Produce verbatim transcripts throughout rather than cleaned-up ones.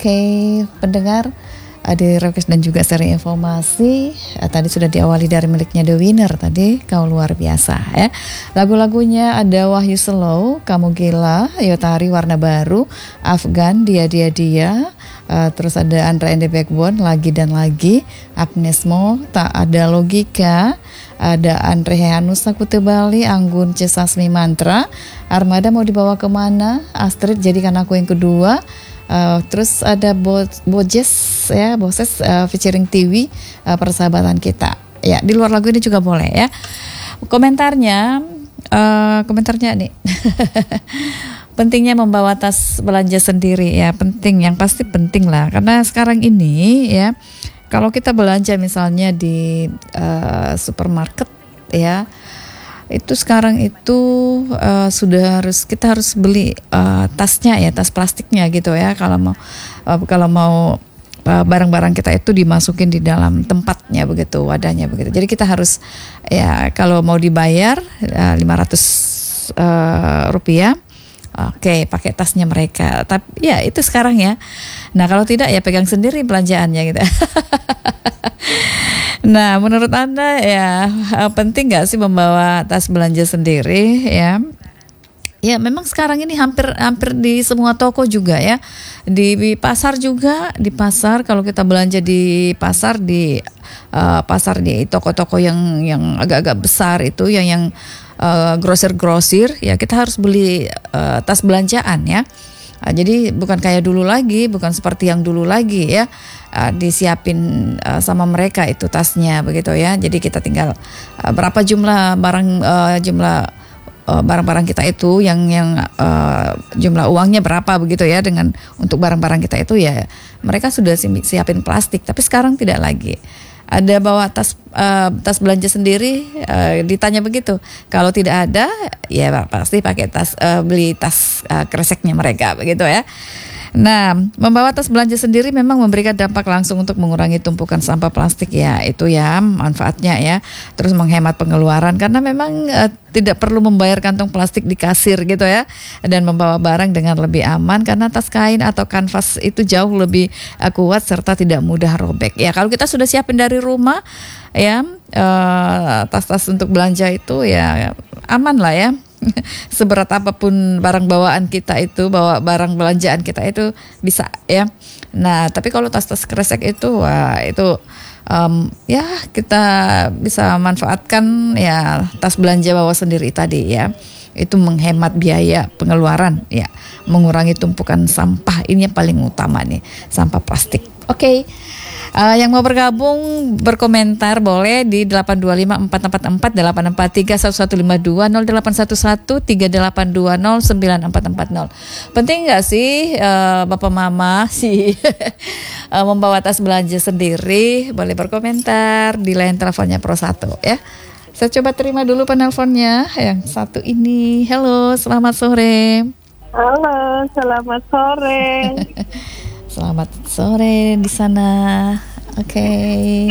Oke, pendengar, ada request dan juga sharing informasi. eh, Tadi sudah diawali dari miliknya The Winner tadi, kau luar biasa ya. Lagu-lagunya ada Wahyu Slow, Kamu Gila, Yotari Warna Baru, Afgan, Dia Dia Dia, eh, terus ada Andra and the Backbone, Lagi dan Lagi, Agnes Mo, Tak Ada Logika, ada Andre Heanus Sakute Bali, Anggun C. Sasmi Mantra, Armada Mau Dibawa Kemana, Astrid Jadikan Aku Yang Kedua. Uh, terus ada Bo- Bojes ya, Boses uh, featuring Tiwi, uh, Persahabatan Kita. Ya, di luar lagu ini juga boleh ya. Komentarnya, uh, komentarnya nih. Pentingnya membawa tas belanja sendiri ya, penting, yang pasti penting lah. Karena sekarang ini ya, kalau kita belanja misalnya di uh, supermarket ya, itu sekarang itu uh, sudah harus kita harus beli uh, tasnya ya, tas plastiknya gitu ya, kalau mau uh, kalau mau uh, barang-barang kita itu dimasukin di dalam tempatnya begitu, wadahnya begitu. Jadi kita harus ya, kalau mau dibayar uh, lima ratus uh, rupiah, oke, okay, pakai tasnya mereka. Tapi ya itu sekarang ya. Nah, kalau tidak ya pegang sendiri belanjaannya gitu. Nah, menurut Anda ya penting nggak sih membawa tas belanja sendiri ya? Ya, memang sekarang ini hampir hampir di semua toko juga ya. Di, di pasar juga, di pasar kalau kita belanja di pasar, di uh, pasar di toko-toko yang yang agak-agak besar itu, yang yang uh, grosir-grosir ya, kita harus beli uh, tas belanjaan ya. Uh, jadi bukan kayak dulu lagi, bukan seperti yang dulu lagi ya. Uh, disiapin uh, sama mereka itu tasnya begitu ya. Jadi kita tinggal uh, berapa jumlah barang uh, jumlah uh, barang-barang kita itu, yang yang uh, jumlah uangnya berapa begitu ya, dengan untuk barang-barang kita itu ya mereka sudah siapin plastik. Tapi sekarang tidak lagi. Ada bawa tas uh, tas belanja sendiri, uh, ditanya begitu. Kalau tidak ada ya pasti pakai tas uh, beli tas uh, kreseknya mereka begitu ya. Nah, membawa tas belanja sendiri memang memberikan dampak langsung untuk mengurangi tumpukan sampah plastik ya, itu ya manfaatnya ya. Terus menghemat pengeluaran karena memang uh, tidak perlu membayar kantong plastik di kasir gitu ya, dan membawa barang dengan lebih aman karena tas kain atau kanvas itu jauh lebih uh, kuat serta tidak mudah robek. Ya, kalau kita sudah siapin dari rumah ya, uh, tas-tas untuk belanja itu ya aman lah ya. Seberat apapun barang bawaan kita itu, bawa barang belanjaan kita itu bisa ya. Nah, tapi kalau tas-tas kresek itu, wah itu um, ya kita bisa manfaatkan ya, tas belanja bawa sendiri tadi ya. Itu menghemat biaya pengeluaran ya, mengurangi tumpukan sampah. Ini yang paling utama nih, sampah plastik. Oke. Okay. Uh, yang mau bergabung berkomentar boleh di delapan dua lima empat empat empat delapan empat tiga satu satu lima dua nol delapan satu satu tiga delapan dua nol sembilan empat empat nol. Penting nggak sih uh, Bapak Mama sih uh, membawa tas belanja sendiri? Boleh berkomentar di line teleponnya Pro satu ya. Saya coba terima dulu penelponnya yang satu ini. Halo, selamat sore. Halo, selamat sore. Selamat sore di sana. Oke. Okay.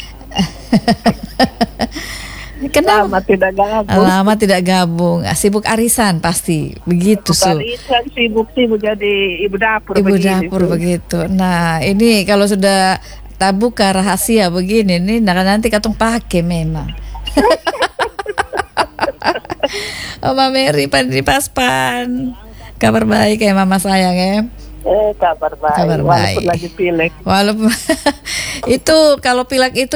Kenapa? Lama tidak gabung. Lama tidak gabung. Sibuk arisan pasti. Begitu Su. Arisan sibuk-sibuk jadi ibu dapur. Ibu begini, dapur Su. begitu. Nah, ini kalau sudah tak buka rahasia begini nih, nah nanti katong pakai memang. Oma Mary Pandri Paspan. Kabar baik ya Mama sayang ya. Eh, kabar baik. Kabar Walaupun baik. lagi pilek. Walaupun itu kalau pilek itu